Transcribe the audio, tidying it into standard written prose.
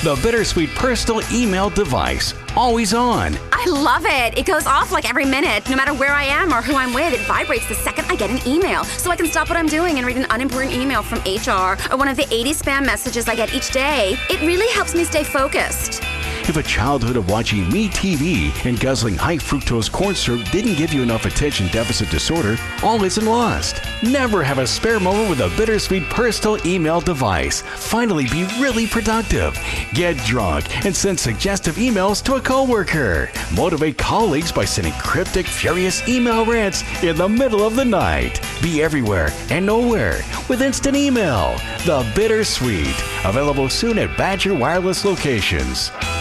The Bittersweet personal email device. Always on. I love it. It goes off like every minute. No matter where I am or who I'm with, it vibrates the second I get an email. So I can stop what I'm doing and read an unimportant email from HR or one of the 80 spam messages I get each day. It really helps me stay focused. If a childhood of watching MeTV and guzzling high fructose corn syrup didn't give you enough attention deficit disorder, all isn't lost. Never have a spare moment with a Bittersweet personal email device. Finally be really productive. Get drunk and send suggestive emails to a coworker. Motivate colleagues by sending cryptic, furious email rants in the middle of the night. Be everywhere and nowhere with instant email. The Bittersweet. Available soon at Badger Wireless locations.